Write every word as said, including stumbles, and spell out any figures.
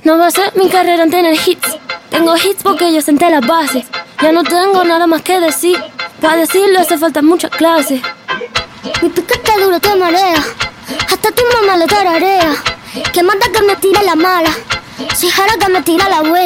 No va a ser mi carrera en tener hits. Tengo hits porque yo senté las bases. Ya no tengo nada más que decir. Para decirlo hace falta mucha clase. Mi piquete duro te marea, hasta tu mamá le tararea. Que manda que me tire la mala, si jara que me tira la buena.